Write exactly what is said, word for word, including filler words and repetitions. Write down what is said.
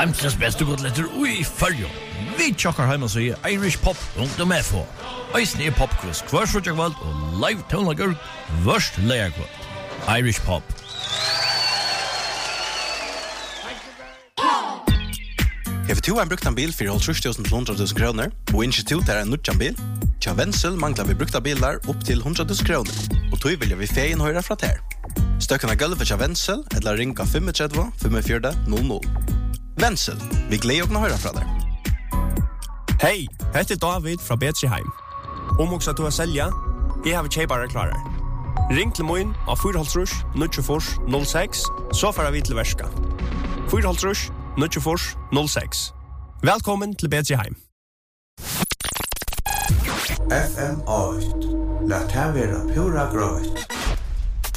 Heimsens beste godletter ui fyrjo. Vi tjokkar heima så i Irish Pop rundt om F H. Eisne er popquiz hver sutjakvald og live tonlager vørst leierkvald. Irish Pop. Har du en brukt en bil for tre tusen til hundre tusen kroner, og institut er en nødjan bil? Tja Wenzel manglar vi brukta bilar opp til hundre tusen kroner, og tog vilja vi feien høyra fra ter. Støkene gulvet tja Wenzel, eller ringa fem tre fem fire null null. Wenzel, vi gleder oss å høre fra deg. Hei, heter David fra Betriheim. Om også du har selja, jeg har kjeipare klarer. Ring til moin av fire halvtrus, null null seks, så får vi til verska. fire halvtrus, null null seks. Velkommen til Betriheim. F M åtta. Låt här vara pura gröt.